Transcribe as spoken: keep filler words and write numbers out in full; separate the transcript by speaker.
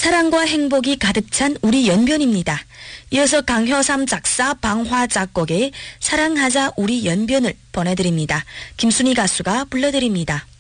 Speaker 1: 사랑과 행복이 가득 찬 우리 연변입니다. 이어서 강효삼 작사 방화 작곡의 사랑하자 우리 연변을 보내드립니다. 김순희 가수가 불러드립니다.